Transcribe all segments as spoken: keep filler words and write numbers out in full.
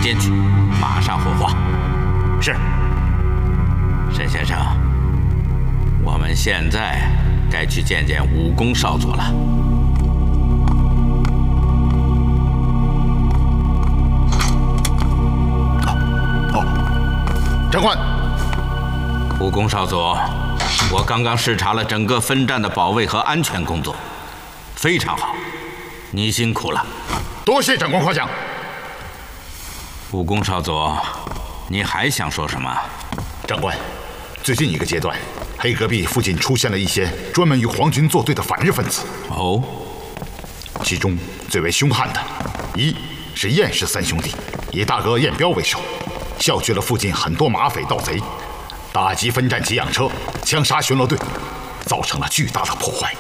间去，马上火化。 是。 沈先生，我们现在该去见见武功少佐了。 哦，长官。 武功少佐，我刚刚视察了整个分站的保卫和安全工作，非常好，你辛苦了。 多谢长官夸奖。 武功少佐，你还想说什么？ 长官，最近一个阶段，黑戈壁附近出现了一些专门与皇军作对的反日分子。 哦， 其中最为凶悍的，一是燕氏三兄弟，以大哥燕彪为首，笑聚了附近很多马匪盗贼，打击分站给养车，枪杀巡逻队，造成了巨大的破坏。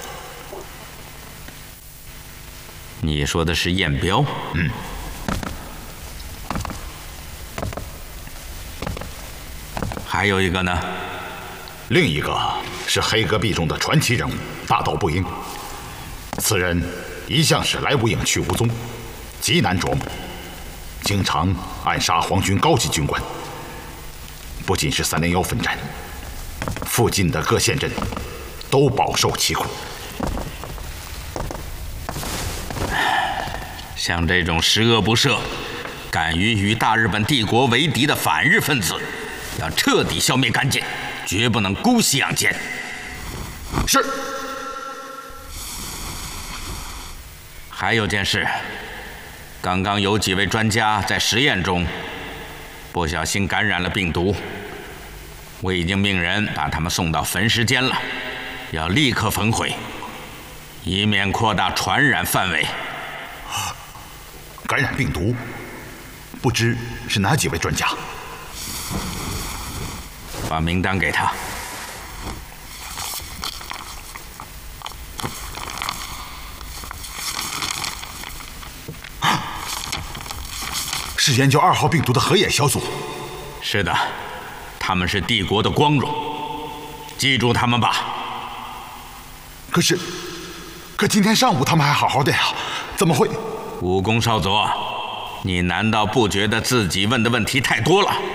你说的是燕彪？ 嗯。 还有一个呢？ 另一个是黑戈壁中的传奇人物大岛不应。此人一向是来无影去无踪，极难琢磨，经常暗杀皇军高级军官。不仅是三零幺分站，附近的各县镇都饱受其苦。 像这种十恶不赦、敢于与大日本帝国为敌的反日分子，要彻底消灭干净，绝不能姑息养奸。 是。 还有件事，刚刚有几位专家在实验中不小心感染了病毒，我已经命人把他们送到焚尸间了，要立刻焚毁，以免扩大传染范围。 感染病毒，不知是哪几位专家？ 把名单给他。 是研究二号病毒的河野小组。 是的，他们是帝国的光荣，记住他们吧。 可是，可今天上午他们还好好的呀，怎么会？ 武功少佐，你难道不觉得自己问的问题太多了？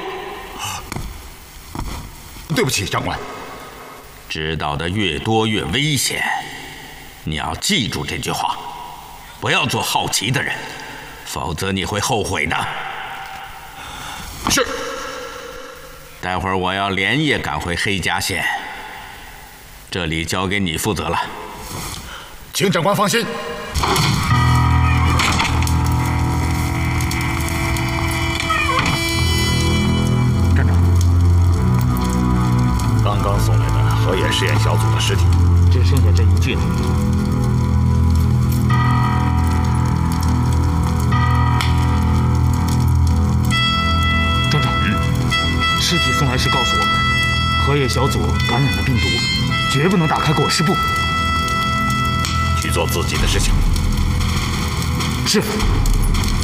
对不起，长官。 知道的越多越危险，你要记住这句话，不要做好奇的人，否则你会后悔的。 是。 待会儿我要连夜赶回黑甲县，这里交给你负责了。 请长官放心。 站长， 刚刚送来的河野实验小组的尸体， 只剩下这一具了。站长，嗯，尸体送来时告诉我们，河野小组感染了病毒，绝不能打开裹尸布。 去做自己的事情。 是。